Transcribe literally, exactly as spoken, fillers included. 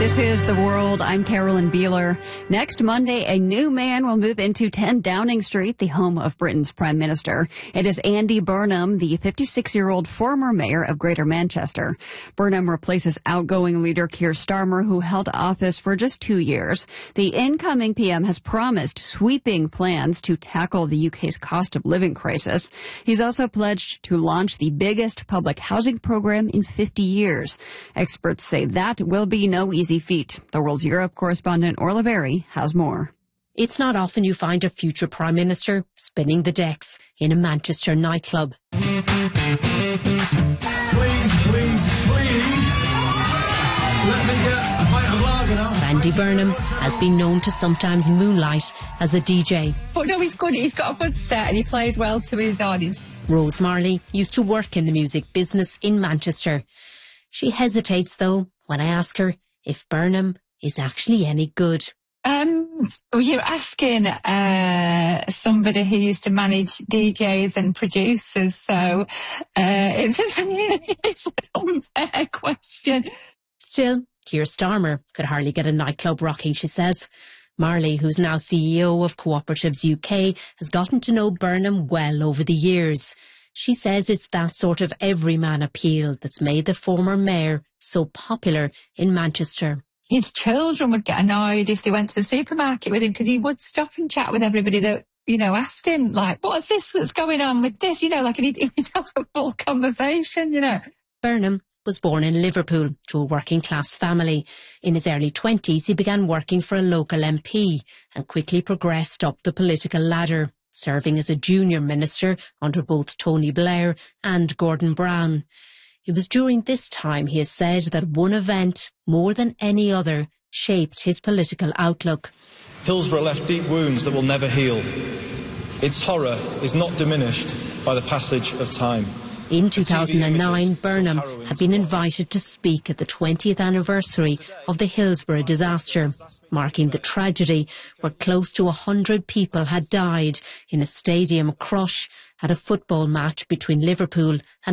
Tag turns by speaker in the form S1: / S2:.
S1: This is The World. I'm Carolyn Beeler. Next Monday, a new man will move into ten Downing Street, the home of Britain's Prime Minister. It is Andy Burnham, the fifty-six-year-old former mayor of Greater Manchester. Burnham replaces outgoing leader Keir Starmer, who held office for just two years. The incoming P M has promised sweeping plans to tackle the U K's cost of living crisis. He's also pledged to launch the biggest public housing program in fifty years. Experts say that will be no easy feat. The World's Europe correspondent Orla Berry has more.
S2: It's not often you find a future Prime Minister spinning the decks in a Manchester nightclub.
S3: Please, please, please, let me get a pint of lager now.
S2: Andy Burnham has been known to sometimes moonlight as a D J.
S4: But no, he's good. He's got a good set and he plays well to his audience.
S2: Rose Marley used to work in the music business in Manchester. She hesitates, though, when I ask her if Burnham is actually any good.
S4: Um, well, you're asking uh, somebody who used to manage D Js and producers, so uh, it's, it's an unfair question.
S2: Still, Keir Starmer could hardly get a nightclub rocking, she says. Marley, who's now C E O of Cooperatives U K, has gotten to know Burnham well over the years. She says it's that sort of everyman appeal that's made the former mayor so popular in Manchester.
S4: His children would get annoyed if they went to the supermarket with him because he would stop and chat with everybody that, you know, asked him, like, what's this that's going on with this? You know, like, and he'd, he'd have a full conversation, you know.
S2: Burnham was born in Liverpool to a working-class family. In his early twenties, he began working for a local M P and quickly progressed up the political ladder, serving as a junior minister under both Tony Blair and Gordon Brown. It was during this time, he has said, that one event, more than any other, shaped his political outlook.
S5: Hillsborough left deep wounds that will never heal. Its horror is not diminished by the passage of time.
S2: In two thousand nine, Burnham had been invited to speak at the twentieth anniversary of the Hillsborough disaster, marking the tragedy where close to one hundred people had died in a stadium crush at a football match between Liverpool and